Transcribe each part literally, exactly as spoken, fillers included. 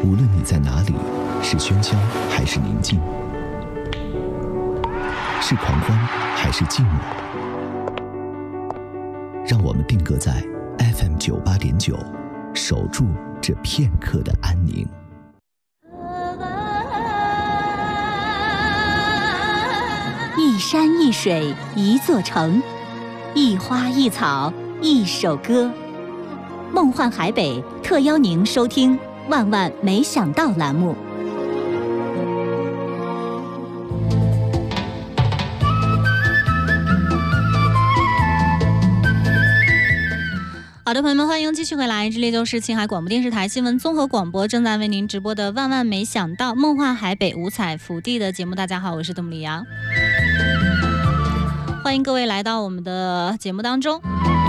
无论你在哪里，是喧嚣还是宁静，是狂欢还是寂寞，让我们定格在 F M 九八点九，守住这片刻的安宁。 一山一水一座城，一花一草一首歌。梦幻海北特邀您收听万万没想到栏目。好的，朋友们，欢迎继续回来，这里就是青海广播电视台新闻综合广播正在为您直播的万万没想到梦幻海北五彩福地的节目。大家好，我是邓丽阳，欢迎各位来到我们的节目当中。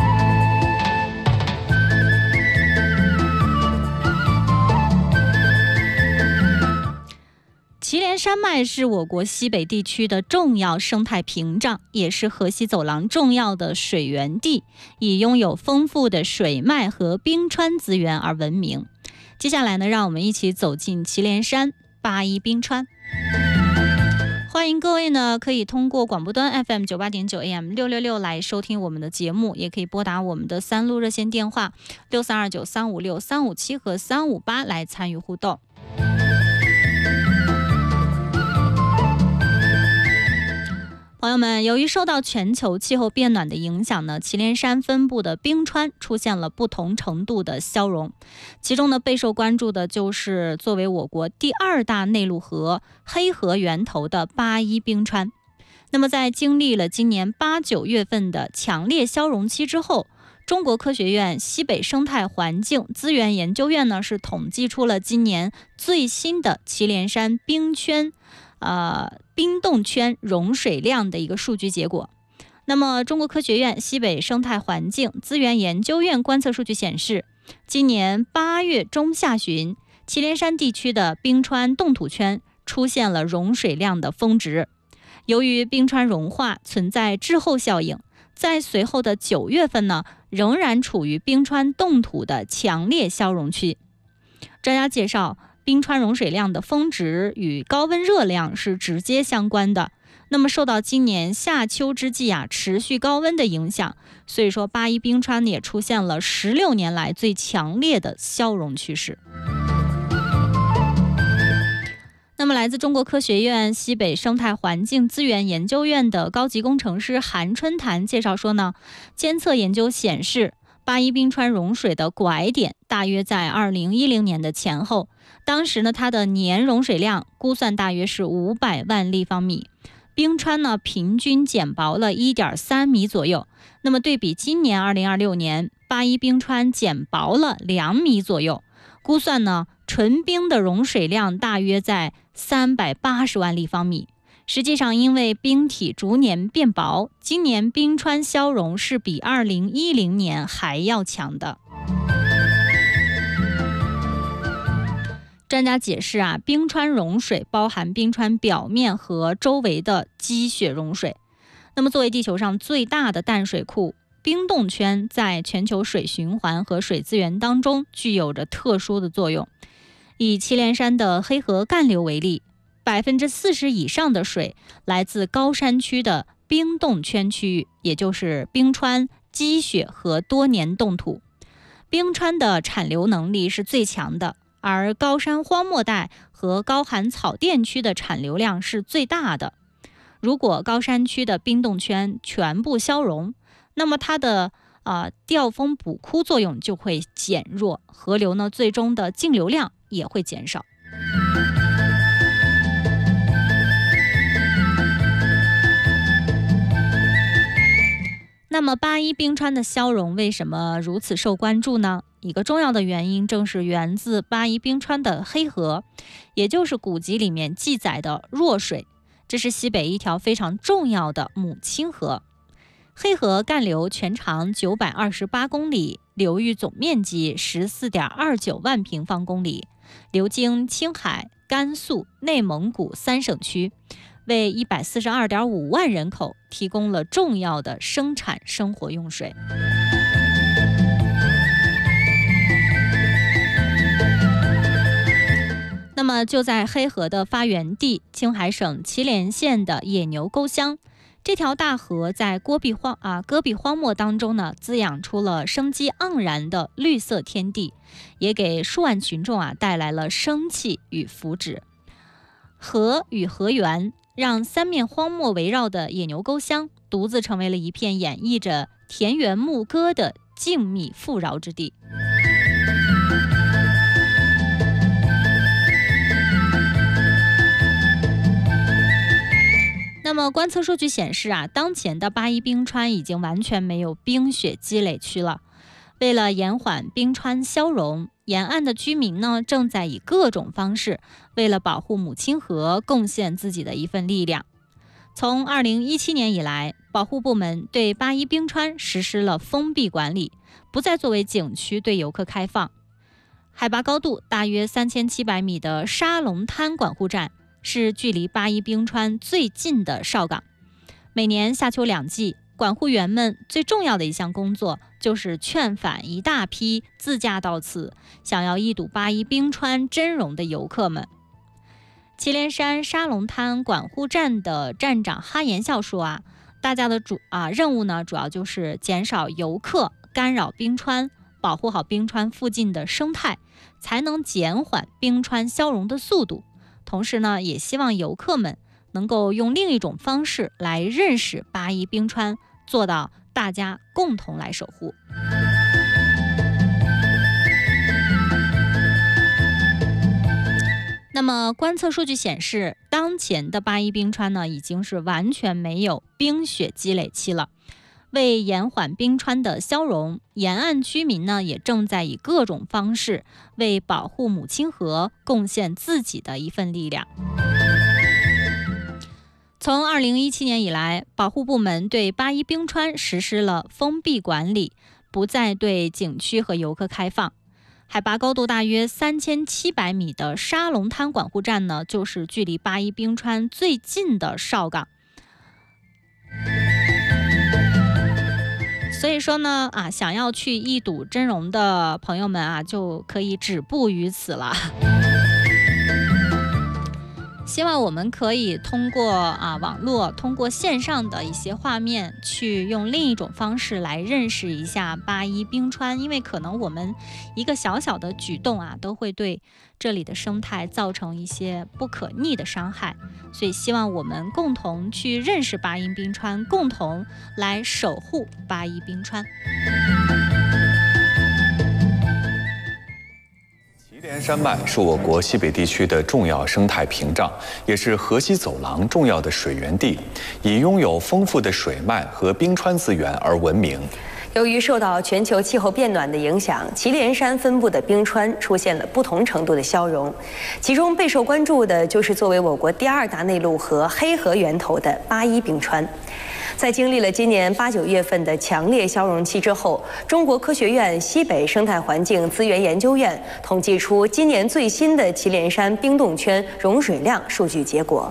祁连山脉是我国西北地区的重要生态屏障，也是河西走廊重要的水源地，以拥有丰富的水脉和冰川资源而闻名。接下来呢，让我们一起走进祁连山八一冰川。欢迎各位呢，可以通过广播端 F M 九八点九 A M 六六六来收听我们的节目，也可以拨打我们的三路热线电话六三二九三五六三五七和三五八来参与互动。朋友们，由于受到全球气候变暖的影响呢，祁连山分布的冰川出现了不同程度的消融。其中呢，备受关注的就是作为我国第二大内陆河黑河源头的八一冰川。那么在经历了今年八九月份的强烈消融期之后，中国科学院西北生态环境资源研究院呢是统计出了今年最新的祁连山冰圈呃，冰冻圈融水量的一个数据结果。那么中国科学院西北生态环境资源研究院观测数据显示，今年八月中下旬，祁连山地区的冰川冻土圈出现了融水量的峰值。由于冰川融化存在滞后效应，在随后的九月份呢，仍然处于冰川冻土的强烈消融区。专家介绍，冰川融水量的峰值与高温热量是直接相关的。那么受到今年夏秋之际啊持续高温的影响，所以说八一冰川也出现了十六年来最强烈的消融趋势。那么来自中国科学院西北生态环境资源研究院的高级工程师韩春潭介绍说呢，监测研究显示，八一冰川融水的拐点大约在二零一零年的前后，当时呢，它的年融水量估算大约是五百万立方米，冰川呢平均减薄了 一点三米左右。那么对比今年二零二六年，八一冰川减薄了两米左右，估算呢纯冰的融水量大约在三百八十万立方米。实际上，因为冰体逐年变薄，今年冰川消融是比二零一零年还要强的。专家解释啊，冰川融水包含冰川表面和周围的积雪融水。那么作为地球上最大的淡水库，冰冻圈在全球水循环和水资源当中具有着特殊的作用。以祁连山的黑河干流为例，百分之四十以上的水来自高山区的冰冻圈区域，也就是冰川、积雪和多年冻土。冰川的产流能力是最强的，而高山荒漠带和高寒草甸区的产流量是最大的。如果高山区的冰冻圈全部消融，那么它的呃调峰补枯作用就会减弱，河流呢最终的径流量也会减少。那么八一冰川的消融为什么如此受关注呢？一个重要的原因正是源自八一冰川的黑河，也就是古籍里面记载的弱水，这是西北一条非常重要的母亲河。黑河干流全长九百二十八公里，流域总面积 十四点二九万平方公里，流经青海、甘肃、内蒙古三省区，为一百四十二点五万人口提供了重要的生产生活用水。 那么就在黑河的发源地青海省祁连县的野牛沟乡，这条大河在戈壁荒啊戈壁荒漠当中呢，滋养出了生机盎然的绿色天地，也给数万群众啊带来了生气与福祉。河与河源让三面荒漠围绕的野牛沟乡独自成为了一片演绎着田园牧歌的静谧富饶之地。那么观测数据显示啊，当前的八一冰川已经完全没有冰雪积累区了。为了延缓冰川消融，沿岸的居民呢正在以各种方式为了保护母亲河贡献自己的一份力量。从二零一七年以来，保护部门对八一冰川实施了封闭管理，不再作为景区对游客开放。海拔高度大约三千七百米的沙龙滩管护站是距离八一冰川最近的哨岗。每年夏秋两季，管护员们最重要的一项工作就是劝返一大批自驾到此想要一睹八一冰川真容的游客们。祁连山沙龙滩管护站的站长哈延笑说啊，大家的主啊任务呢，主要就是减少游客干扰冰川，保护好冰川附近的生态，才能减缓冰川消融的速度。同时呢，也希望游客们能够用另一种方式来认识八一冰川，做到大家共同来守护。那么观测数据显示，当前的八一冰川呢，已经是完全没有冰雪积累期了。为延缓冰川的消融，沿岸居民呢也正在以各种方式为保护母亲河贡献自己的一份力量。从二零一七年以来，保护部门对八一冰川实施了封闭管理，不再对景区和游客开放。海拔高度大约三千七百米的沙龙滩管护站呢，就是距离八一冰川最近的哨岗。所以说呢，啊，想要去一睹真容的朋友们啊，就可以止步于此了。希望我们可以通过啊网络，通过线上的一些画面，去用另一种方式来认识一下八一冰川，因为可能我们一个小小的举动啊，都会对这里的生态造成一些不可逆的伤害。所以希望我们共同去认识八一冰川，共同来守护八一冰川。 祁连山脉是我国西北地区的重要生态屏障，也是河西走廊重要的水源地，以拥有丰富的水脉和冰川资源而闻名。 由于受到全球气候变暖的影响，祁连山分布的冰川出现了不同程度的消融，其中备受关注的就是作为我国第二大内陆河黑河源头的八一冰川。在经历了今年八九月份的强烈消融期之后，中国科学院西北生态环境资源研究院统计出今年最新的祁连山冰冻圈融水量数据结果。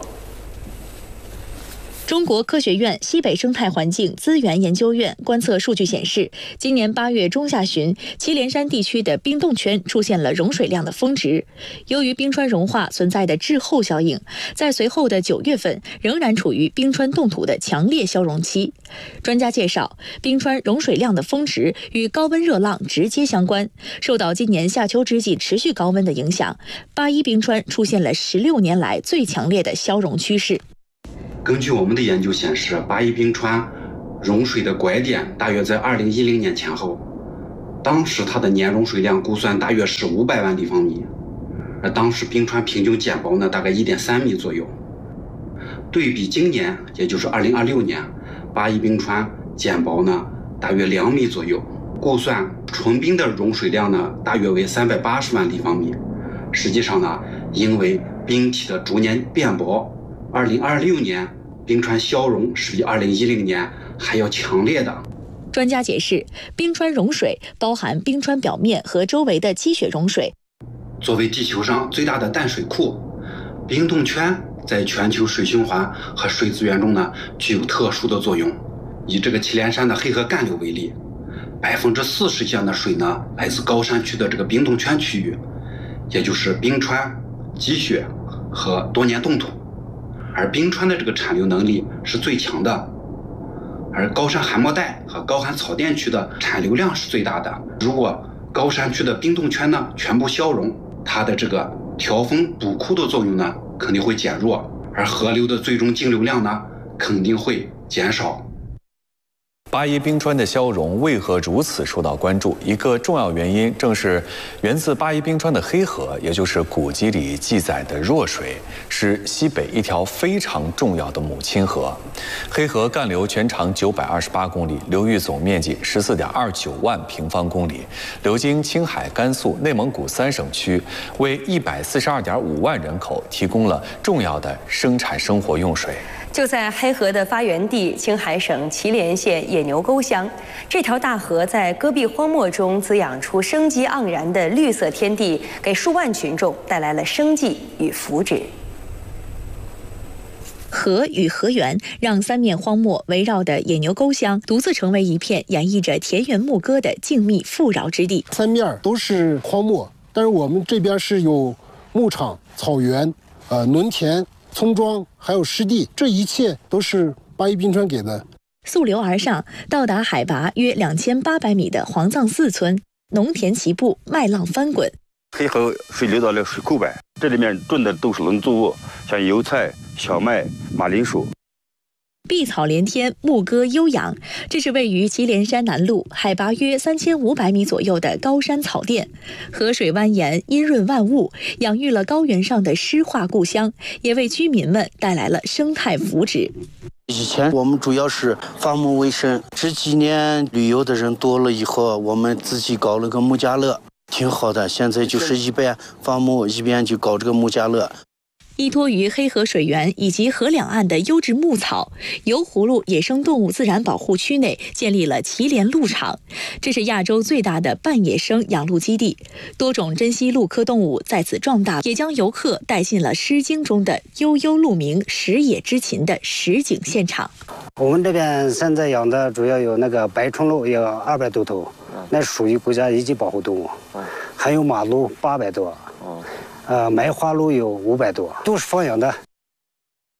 中国科学院西北生态环境资源研究院观测数据显示，今年八月中下旬，祁连山地区的冰冻圈出现了融水量的峰值。由于冰川融化存在的滞后效应，在随后的九月份仍然处于冰川冻土的强烈消融期。专家介绍，冰川融水量的峰值与高温热浪直接相关。受到今年夏秋之际持续高温的影响，八一冰川出现了十六年来最强烈的消融趋势。 根据我们的研究显示，八一冰川融水的拐点大约在二零一零年前后，当时它的年融水量估算大约是五百万立方米，而当时冰川平均减薄呢大概一点三米左右。对比今年，也就是二零二六年，八一冰川减薄呢大约两米左右，估算纯冰的融水量呢大约为三百八十万立方米。实际上呢，因为冰体的逐年变薄，二零二六年冰川消融是比二零一零年还要强烈的。 专家解释，冰川融水包含冰川表面和周围的积雪融水。 作为地球上最大的淡水库，冰冻圈在全球水循环和水资源中呢具有特殊的作用。以这个祁连山的黑河干流为例，百分之四十以上的水呢来自高山区的这个冰冻圈区域，也就是冰川积雪和多年冻土，而冰川的这个产流能力是最强的，而高山寒漠带和高寒草甸区的产流量是最大的。如果高山区的冰冻圈呢全部消融，它的这个调峰补库的作用呢肯定会减弱，而河流的最终径流量呢肯定会减少。 八一冰川的消融为何如此受到关注？一个重要原因正是源自八一冰川的黑河，也就是古籍里记载的弱水，是西北一条非常重要的母亲河。黑河干流全长九百二十八公里，流域总面积十四点二九万平方公里，流经青海、甘肃、内蒙古三省区，为一百四十二点五万人口提供了重要的生产生活用水。 就在黑河的发源地青海省祁连县野牛沟乡，这条大河在戈壁荒漠中滋养出生机盎然的绿色天地，给数万群众带来了生计与福祉。 河与河源让三面荒漠围绕的野牛沟乡独自成为一片演绎着田园牧歌的静谧富饶之地。 三面都是荒漠，但是我们这边是有牧场、草原、呃农田、村庄，还有湿地，这一切都是八一冰川给的。 溯流而上，到达海拔约两千八百米的黄藏寺村，农田齐步，麦浪翻滚。 黑河水流到了水库外，这里面种的都是农作物，像油菜、小麦、马铃薯。 碧草连天，牧歌悠扬。这是位于祁连山南麓，海拔约三千五百米左右的高山草甸，河水蜿蜒，阴润万物，养育了高原上的诗画故乡，也为居民们带来了生态福祉。 以前我们主要是伐木为生，这几年旅游的人多了以后，我们自己搞了个木家乐，挺好的。现在就是一边伐木一边就搞这个木家乐。 依托于黑河水源以及河两岸的优质牧草，油葫芦野生动物自然保护区内建立了祁连鹿场，这是亚洲最大的半野生养鹿基地，多种珍稀鹿科动物在此壮大，也将游客带进了《诗经》中的悠悠鹿鸣，食野之禽的实景现场。 我们这边现在养的主要有那个白唇鹿，有二百多头，那属于国家一级保护动物，还有马鹿八百多。呃，梅花鹿有五百多，都是放养的。